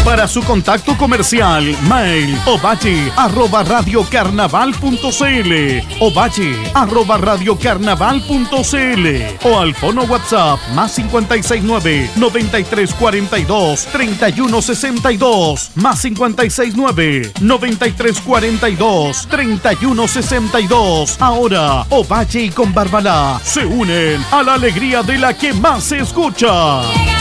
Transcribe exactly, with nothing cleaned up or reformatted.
Para su contacto comercial, mail ovalle arroba radiocarnaval.cl, ovalle arroba radiocarnaval.cl o al fono WhatsApp más cincuenta y seis nueve, noventa y tres cuarenta y dos, treinta y uno sesenta y dos, más cincuenta y seis nueve, noventa y tres cuarenta y dos, treinta y uno sesenta y dos. Ahora, Ovalle y Con Barbalá se unen a la alegría de la que más se escucha.